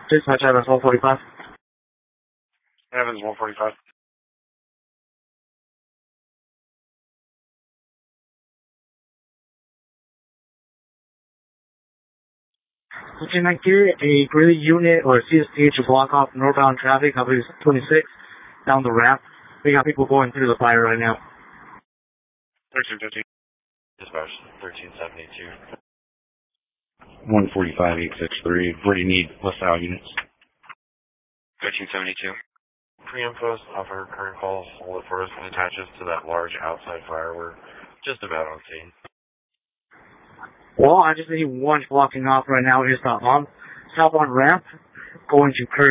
Dispatch Evans 145. Evans 145. Lieutenant here, a Greeley unit or CST to block off northbound traffic, I believe 26, down the ramp. We got people going through the fire right now. 1350. Dispatch 1372. 145-863. What do you need? LaSalle units? 1372. Pre-post offer current calls, hold it for us and attaches to that large outside fire. We're just about on scene. Well, I just need one blocking off right now. It's the southbound ramp going to Curry.